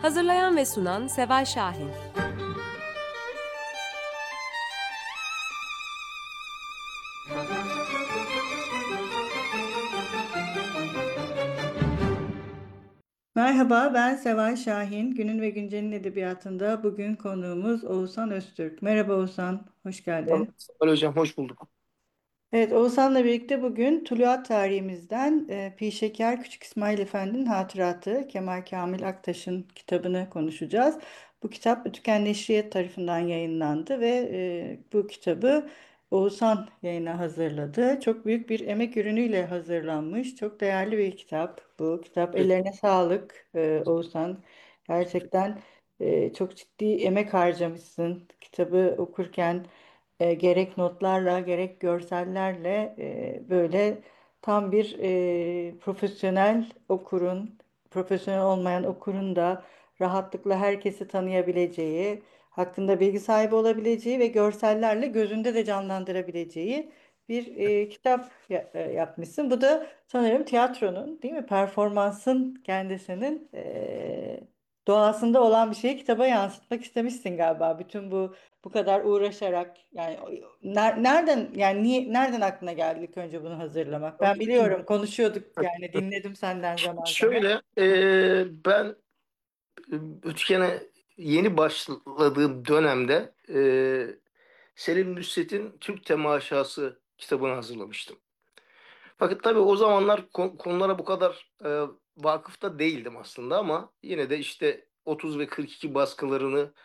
Hazırlayan ve sunan Seval Şahin. Merhaba, ben Seval Şahin. Günün ve Güncel'in edebiyatında bugün konuğumuz Oğuzhan Öztürk. Merhaba Oğuzhan, hoş Merhaba, geldin. hocam hoş bulduk. Evet, Oğuzhan'la birlikte bugün Tuluat tarihimizden Pişeker Küçük İsmail Efendi'nin hatıratı Kemal Kamil Aktaş'ın kitabını konuşacağız. Bu kitap Ütüken Neşriyat tarafından yayınlandı ve bu kitabı Oğuzhan yayına hazırladı. Çok büyük bir emek ürünüyle hazırlanmış. Çok değerli bir kitap. Bu kitap Evet, ellerine sağlık Oğuzhan. Gerçekten çok ciddi emek harcamışsın kitabı okurken gerek notlarla gerek görsellerle böyle tam bir profesyonel okurun, profesyonel olmayan okurun da rahatlıkla herkesi tanıyabileceği, hakkında bilgi sahibi olabileceği ve görsellerle gözünde de canlandırabileceği bir kitap yapmışsın. Bu da sanırım tiyatronun, değil mi? Performansın kendisinin doğasında olan bir şeyi kitaba yansıtmak istemişsin galiba. Bütün bu kadar uğraşarak yani nereden yani niye nereden aklına geldi ilk önce bunu hazırlamak? Ben biliyorum konuşuyorduk yani dinledim senden zaman zaman. şöyle ben Ütken'e yeni başladığım dönemde Selim Nusret'in Türk Temaşası kitabını hazırlamıştım. Fakat tabii o zamanlar konulara bu kadar vakıf da değildim aslında ama yine de işte 30 ve 42 baskılarını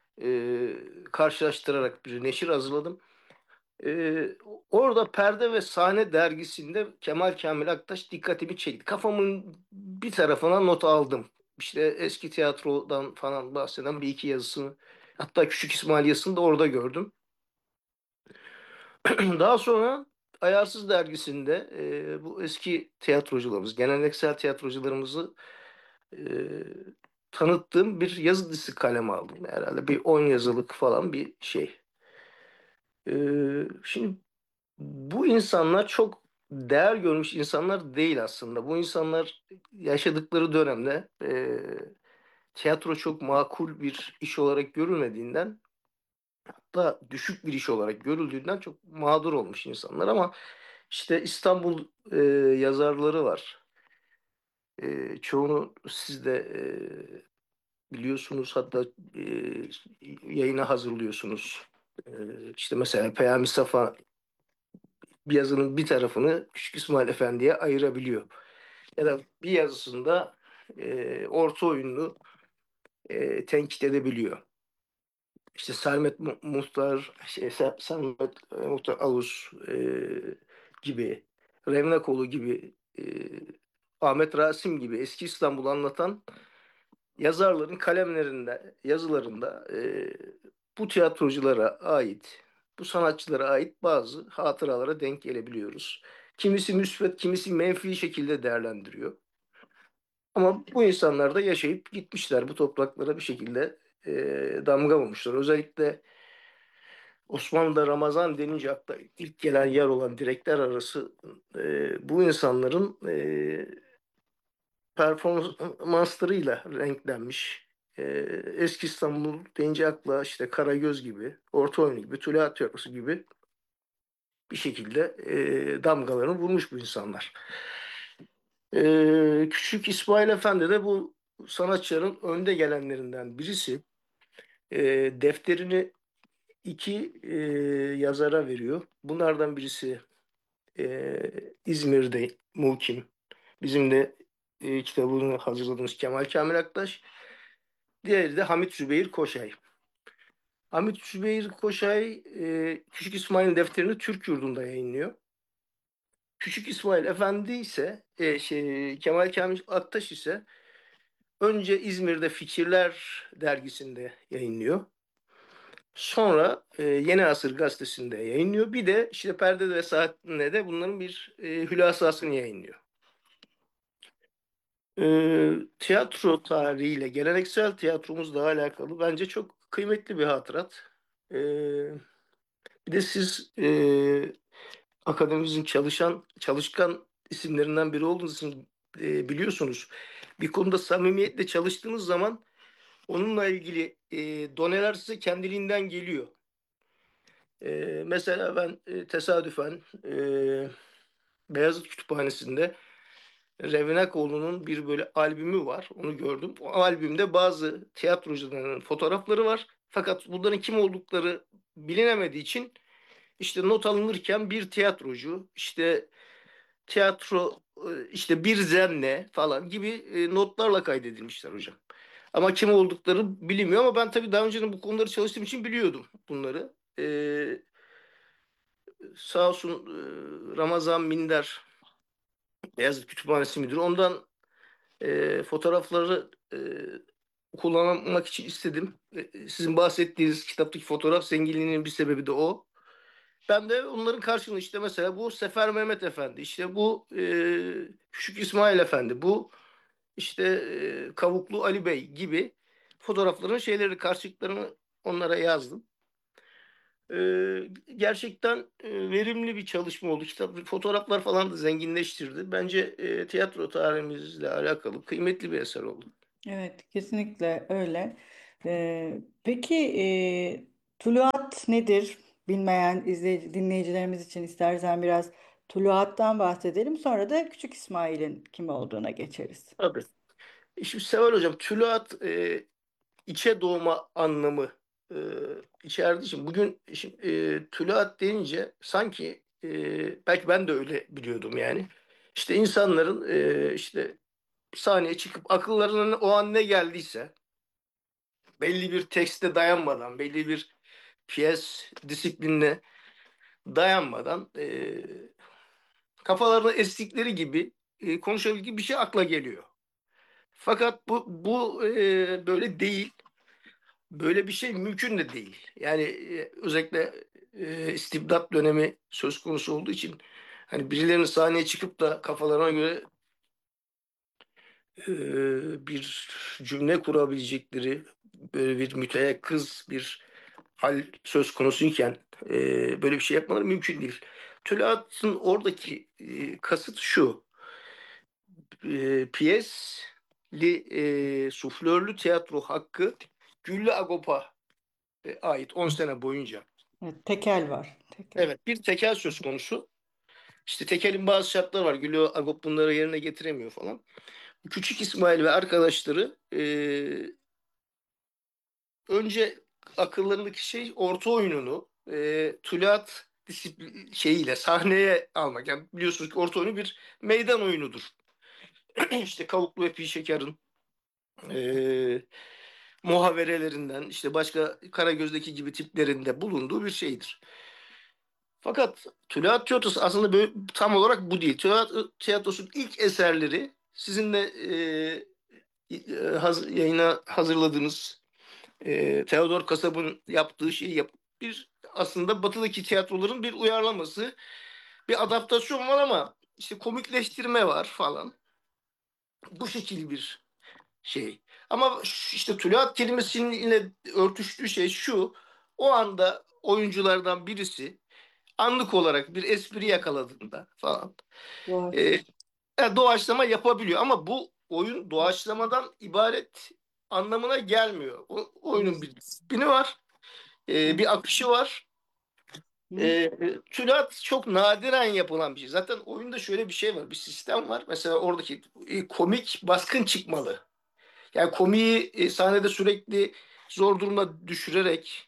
karşılaştırarak bir neşir hazırladım. Ee, Orada Perde ve Sahne dergisinde Kemal Kamil Aktaş dikkatimi çekti. Kafamın bir tarafına not aldım. İşte eski tiyatrodan falan bahseden bir iki yazısını, hatta Küçük İsmail yazısını da orada gördüm. Daha sonra Ayarsız dergisinde bu eski tiyatrocularımız, geleneksel tiyatrocularımızı e, tanıttığım bir yazı dizisi kaleme aldım. Herhalde bir 10 yazılık falan bir şey. Şimdi bu insanlar çok değer görmüş insanlar değil aslında. Bu insanlar yaşadıkları dönemde tiyatro çok makul bir iş olarak görülmediğinden, da düşük bir iş olarak görüldüğünden çok mağdur olmuş insanlar. Ama işte İstanbul yazarları var. Çoğunu siz de biliyorsunuz, hatta yayına hazırlıyorsunuz. İşte mesela Peyami Safa bir yazının bir tarafını Küçük İsmail Efendi'ye ayırabiliyor. Ya da bir yazısında orta oyunlu tenkit edebiliyor. İşte Sermet Muhtar, Sermet Muhtar Alus gibi, Revnakoğlu gibi, Ahmet Rasim gibi eski İstanbul'u anlatan yazarların kalemlerinde, yazılarında bu tiyatroculara ait, bu sanatçılara ait bazı hatıralara denk gelebiliyoruz. Kimisi müsbet, kimisi menfi şekilde değerlendiriyor. Ama bu insanlar da yaşayıp gitmişler. Bu topraklara bir şekilde damga vurmuşlar. Özellikle Osmanlı'da Ramazan denince akla ilk gelen yer olan direkler arası bu insanların performanslarıyla renklenmiş. E, Eski İstanbul deyince akla işte Karagöz gibi, Orta Oyun gibi, Tuluat Tiyatrosu gibi bir şekilde damgalarını vurmuş bu insanlar. Küçük İsmail Efendi de bu sanatçıların önde gelenlerinden birisi. E, Defterini iki yazara veriyor. Bunlardan birisi İzmir'de mukim. Bizim de kitabını hazırladığımız Kemal Kamil Aktaş. Diğeri de Hamit Zübeyir Koşay. Hamit Zübeyir Koşay Küçük İsmail'in defterini Türk Yurdu'nda yayınlıyor. Küçük İsmail Efendi ise Kemal Kamil Aktaş ise önce İzmir'de Fikirler dergisinde yayınlıyor. Sonra Yeni Asır gazetesinde yayınlıyor. Bir de işte Perde ve Saatinde de bunların bir hülasasını yayınlıyor. Tiyatro tarihiyle, geleneksel tiyatromuzla alakalı bence çok kıymetli bir hatırat. E, Bir de siz akademimizin çalışkan isimlerinden biri olduğunuz için biliyorsunuz. Bir konuda samimiyetle çalıştığınız zaman onunla ilgili doneler size kendiliğinden geliyor. Mesela ben tesadüfen Beyazıt Kütüphanesi'nde Revenakoğlu'nun bir böyle albümü var. Onu gördüm. O albümde bazı tiyatrocuların fotoğrafları var. Fakat bunların kim oldukları bilinemediği için işte not alınırken bir tiyatrocu, işte tiyatro, işte bir zenne falan gibi notlarla kaydedilmişler hocam. Ama kim oldukları bilinmiyor ama ben tabii daha önceden bu konuları çalıştığım için biliyordum bunları. Sağ olsun Ramazan Minder Beyazıt Kütüphanesi Müdürü ondan fotoğrafları kullanmak için istedim. Sizin bahsettiğiniz kitaptaki fotoğraf zenginliğinin bir sebebi de o. Ben de onların karşılığında işte mesela bu Sefer Mehmet Efendi, işte bu Küçük İsmail Efendi, bu işte Kavuklu Ali Bey gibi fotoğrafların şeyleri karşılıklarını onlara yazdım. Gerçekten verimli bir çalışma oldu. Kitap, fotoğraflar falan da zenginleştirdi. Bence tiyatro tarihimizle alakalı kıymetli bir eser oldu. Evet, kesinlikle öyle. Peki tuluat nedir? Bilmeyen dinleyicilerimiz için istersen biraz tuluattan bahsedelim. Sonra da Küçük İsmail'in kim olduğuna geçeriz. Tabii. Şimdi Seval Hocam, tuluat içe doğma anlamı e, içerdiği için bugün şimdi, tuluat deyince sanki belki ben de öyle biliyordum yani. İşte insanların işte sahneye çıkıp akıllarına o an ne geldiyse belli bir tekste dayanmadan, belli bir piyes disiplinine dayanmadan kafalarına estikleri gibi konuşabildiği bir şey akla geliyor. Fakat bu böyle değil. Böyle bir şey mümkün de değil. Yani özellikle istibdat dönemi söz konusu olduğu için hani birilerinin sahneye çıkıp da kafalarına göre bir cümle kurabilecekleri böyle bir müteyakkız bir hal söz konusuyken böyle bir şey yapmaları mümkün değil. Tülaat'ın oradaki kasıt şu. Piyesli suflörlü tiyatro hakkı Güllü Agop'a ait 10 sene boyunca. Evet, tekel var. Tekel. Evet, bir tekel söz konusu. İşte tekelin bazı şartları var. Güllü Agop bunları yerine getiremiyor falan. Küçük İsmail ve arkadaşları önce akıllarındaki şey orta oyununu tuluat disiplin şeyiyle sahneye almak. Yani biliyorsunuz ki orta oyunu bir meydan oyunudur. İşte Kavuklu ve Pi Şeker'in e, muhaverelerinden işte başka Karagöz'deki gibi tiplerinde bulunduğu bir şeydir. Fakat Tuluat Tiyatrosu aslında böyle, tam olarak bu değil. Tuluat Tiyatrosu'nun ilk eserleri sizin de yayına hazırladığınız Theodor Kasab'ın yaptığı şeyi bir aslında batıdaki tiyatroların bir uyarlaması, bir adaptasyon var ama işte komikleştirme var falan. Bu şekil bir şey. Ama işte tuluat kelimesiyle örtüştüğü şey şu. O anda oyunculardan birisi anlık olarak bir espri yakaladığında falan Doğaç. e, doğaçlama yapabiliyor. Ama bu oyun doğaçlamadan ibaret anlamına gelmiyor. Oyunun bir disiplini var, bir akışı var. Hı. Tülat çok nadiren yapılan bir şey. Zaten oyunda şöyle bir şey var, bir sistem var. Mesela oradaki komik baskın çıkmalı. Yani komiği sahnede sürekli zor duruma düşürerek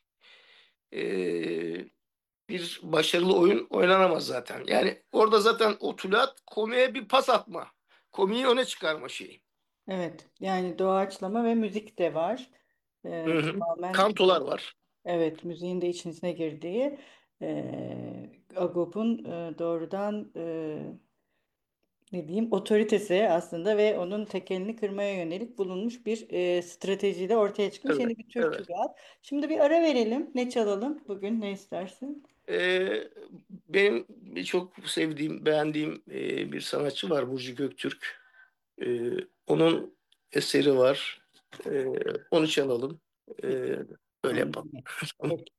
bir başarılı oyun oynanamaz zaten. Yani orada zaten o tuluat komiğe bir pas atma. Komiği öne çıkarma şeyi. Evet, yani doğaçlama ve müzik de var. Hı hı. Tamamen Kantolar var. evet, müziğin de içine girdiği Agop'un doğrudan ne diyeyim otoritesi aslında ve onun tekelini kırmaya yönelik bulunmuş bir stratejiyle ortaya çıkmış Evet, yeni bir Türk evet. Tuluat. Şimdi bir ara verelim. Ne çalalım bugün? Ne istersin? Ee, benim çok sevdiğim, beğendiğim bir sanatçı var, Burcu Göktürk. Onun eseri var. Onu çalalım. Ee, öyle Onu yapalım. dinleyelim. Peki.